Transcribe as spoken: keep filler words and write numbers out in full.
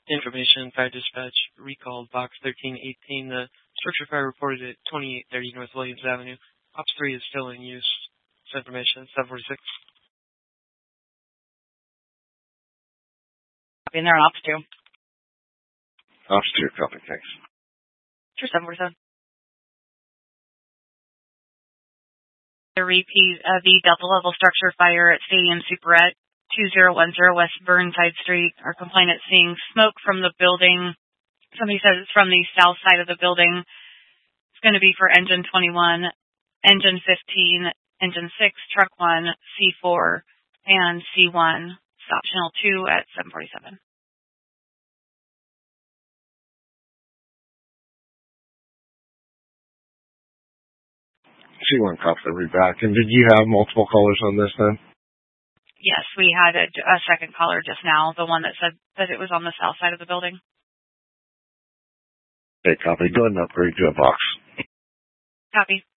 Information, Fire Dispatch, recalled Box thirteen eighteen. The structure fire reported at twenty-eight thirty North Williams Avenue. Ops three is still in use. This information, seven forty-six. Copy, and they're on Ops two. Ops two, copy, thanks. Sure, seven forty-seven. The repeat of the Delta level structure fire at Stadium Superette, two zero one zero West Burnside Street. Our complainant seeing smoke from the building. Somebody says it's from the south side of the building. It's going to be for engine twenty-one, engine fifteen, engine six, truck one, C four, and C one. Stop channel two at seven forty-seven. C one cops will be back. And did you have multiple callers on this then? Yes, we had a, a second caller just now, the one that said that it was on the south side of the building. Okay, copy. Go ahead and upgrade to a box. Copy.